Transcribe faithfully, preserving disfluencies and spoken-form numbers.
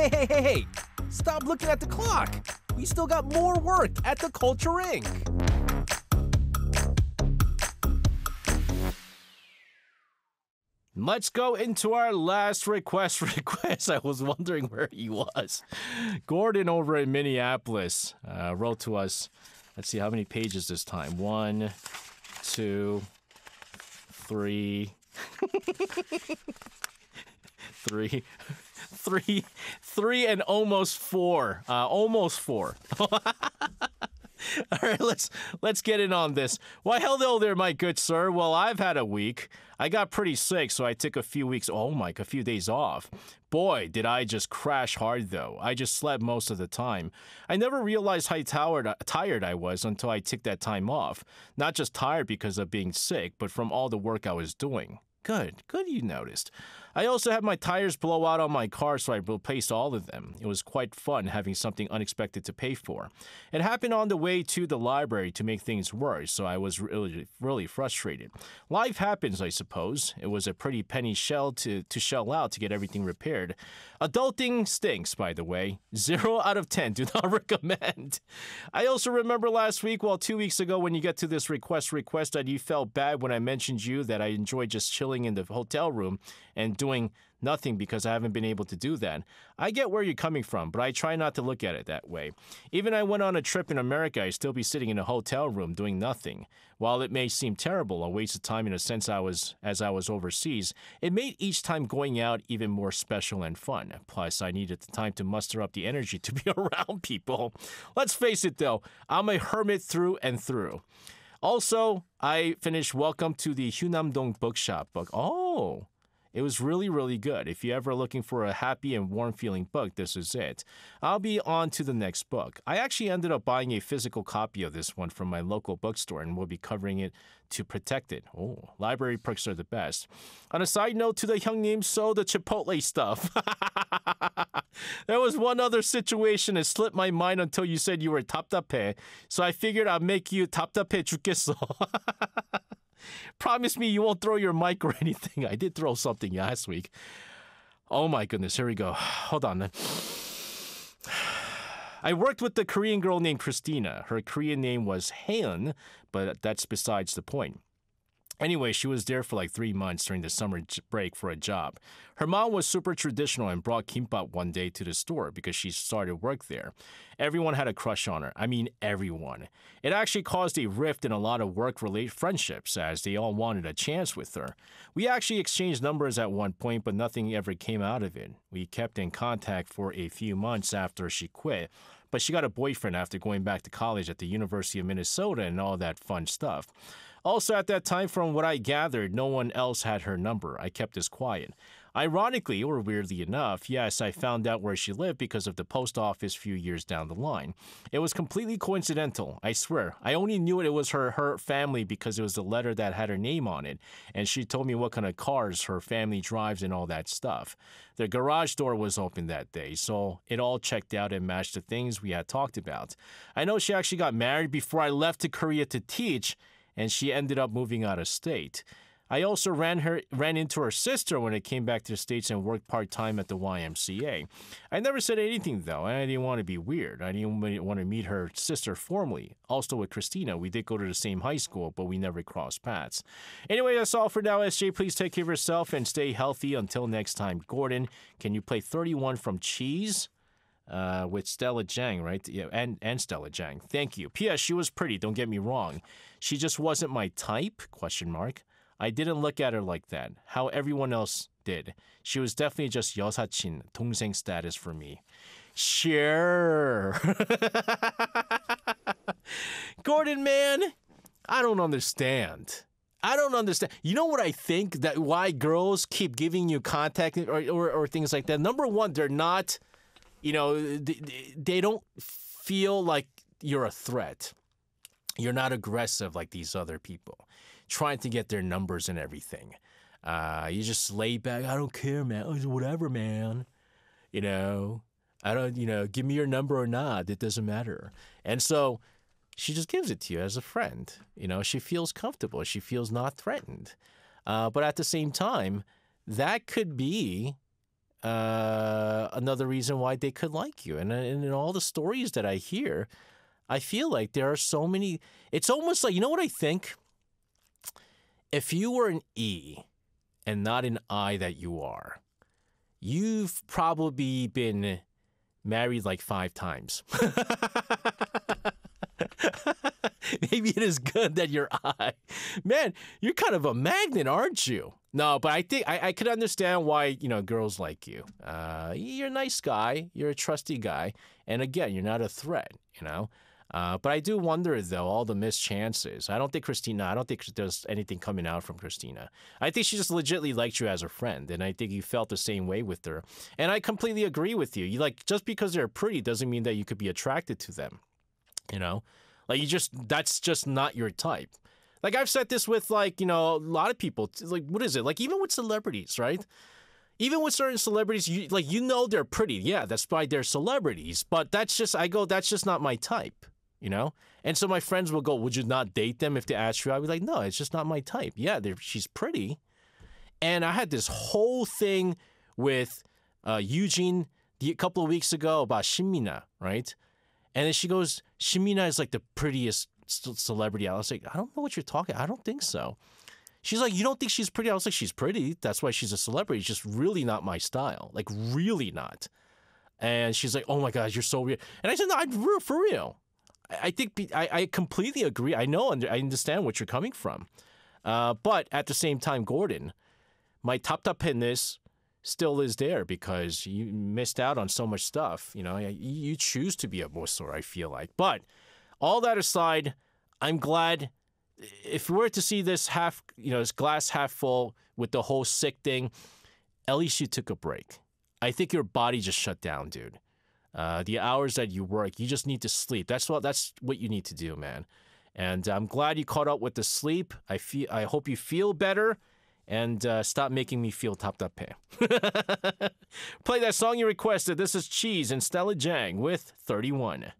hey, hey, hey! Stop looking at the clock! We still got more work at the Culture Incorporated. Let's go into our last request request. I was wondering where he was. Gordon over in Minneapolis uh, wrote to us. Let's see, how many pages this time? One, two, three, three, three, three, and almost four. Uh, almost four. All right, let's let's get in on this. Why, hello there, my good sir. Well, I've had a week. I got pretty sick, so I took a few weeks, oh my, a few days off. Boy, did I just crash hard, though. I just slept most of the time. I never realized how tired, tired I was until I took that time off. Not just tired because of being sick, but from all the work I was doing. Good, good you noticed. I also had my tires blow out on my car, so I replaced all of them. It was quite fun having something unexpected to pay for. It happened on the way to the library to make things worse, so I was really, really frustrated. Life happens, I suppose. It was a pretty penny shell to, to shell out to get everything repaired. Adulting stinks, by the way. Zero out of ten. Do not recommend. I also remember last week, well, two weeks ago, when you get to this request request, that you felt bad when I mentioned you that I enjoyed just chilling in the hotel room and doing nothing because I haven't been able to do that. I get where you're coming from, but I try not to look at it that way. Even I went on a trip in America, I'd still be sitting in a hotel room doing nothing. While it may seem terrible, a waste of time in a sense I was as I was overseas, it made each time going out even more special and fun. Plus, I needed the time to muster up the energy to be around people. Let's face it though, I'm a hermit through and through. Also, I finished Welcome to the Hyunam-dong Bookshop book. Oh, it was really, really good. If you're ever looking for a happy and warm-feeling book, this is it. I'll be on to the next book. I actually ended up buying a physical copy of this one from my local bookstore and will be covering it to protect it. Oh, library perks are the best. On a side note to the Hyungnim, so the Chipotle stuff. There was one other situation that slipped my mind until you said you were 답답해. So I figured I'd make you 답답해 죽겠어. Promise me you won't throw your mic or anything. I did throw something last week. Oh my goodness, here we go. Hold on. I worked with the Korean girl named Christina. Her Korean name was Haeun, but that's besides the point. Anyway, she was there for like three months during the summer break for a job. Her mom was super traditional and brought kimbap one day to the store because she started work there. Everyone had a crush on her. I mean, everyone. It actually caused a rift in a lot of work-related friendships as they all wanted a chance with her. We actually exchanged numbers at one point, but nothing ever came out of it. We kept in contact for a few months after she quit, but she got a boyfriend after going back to college at the University of Minnesota and all that fun stuff. Also, at that time, from what I gathered, no one else had her number. I kept this quiet. Ironically, or weirdly enough, yes, I found out where she lived because of the post office a few years down the line. It was completely coincidental, I swear. I only knew it was her, her family because it was the letter that had her name on it, and she told me what kind of cars her family drives and all that stuff. The garage door was open that day, so it all checked out and matched the things we had talked about. I know she actually got married before I left to Korea to teach, and she ended up moving out of state. I also ran her ran into her sister when I came back to the States and worked part-time at the Y M C A. I never said anything, though, and I didn't want to be weird. I didn't want to meet her sister formally. Also with Christina, we did go to the same high school, but we never crossed paths. Anyway, that's all for now, S J. Please take care of yourself and stay healthy. Until next time, Gordon, can you play thirty-one from Cheese? Uh, with Stella Jang, right? Yeah, and, and Stella Jang. Thank you. P S. She was pretty, don't get me wrong. She just wasn't my type, question mark. I didn't look at her like that, how everyone else did. She was definitely just 여사친, 동생 status for me. Sure. Gordon, man, I don't understand. I don't understand. You know what I think? That why girls keep giving you contact or, or, or things like that? Number one, they're not... You know, they don't feel like you're a threat. You're not aggressive like these other people, trying to get their numbers and everything. Uh, you just lay back. I don't care, man. Whatever, man. You know, I don't, you know, give me your number or not. It doesn't matter. And so she just gives it to you as a friend. You know, she feels comfortable. She feels not threatened. Uh, but at the same time, that could be uh, another reason why they could like you. And, and in all the stories that I hear, I feel like there are so many. It's almost like, you know what I think? If you were an E and not an I that you are, you've probably been married like five times. Maybe it is good that you're I. Man, you're kind of a magnet, aren't you? No, but I think I, I could understand why, you know, girls like you. Uh, you're a nice guy. You're a trusty guy. And again, you're not a threat, you know? Uh, but I do wonder, though, all the missed chances. I don't think Christina, I don't think there's anything coming out from Christina. I think she just legitimately liked you as a friend, and I think you felt the same way with her. And I completely agree with you. You like, just because they're pretty doesn't mean that you could be attracted to them, you know? Like, you just, that's just not your type. Like, I've said this with, like, you know, a lot of people. Like, what is it? Like, even with celebrities, right? Even with certain celebrities, you like, you know they're pretty. Yeah, that's why they're celebrities. But that's just, I go, that's just not my type, you know? And so my friends will go, would you not date them if they asked you? I'd be like, no, it's just not my type. Yeah, she's pretty. And I had this whole thing with uh, Eugene a couple of weeks ago about Shimina, right? And then she goes, Shimina is like the prettiest c- celebrity. I was like, I don't know what you're talking. I don't think so. She's like, you don't think she's pretty? I was like, she's pretty. That's why she's a celebrity. It's just really not my style. Like, really not. And she's like, oh my God, you're so weird. And I said, no, I'm for real. I, I think I, I completely agree. I know, I understand what you're coming from. Uh, but at the same time, Gordon, my 답답했ness still is there because you missed out on so much stuff. You know, you, you choose to be a bossor, I feel like. But all that aside, I'm glad if we were to see this half, you know, this glass half full with the whole sick thing, at least you took a break. I think your body just shut down, dude. Uh, the hours that you work, you just need to sleep. That's what that's what you need to do, man. And I'm glad you caught up with the sleep. I feel I hope you feel better. And uh, stop making me feel 답답해. Play that song you requested. This is Cheese and Stella Jang with thirty-one.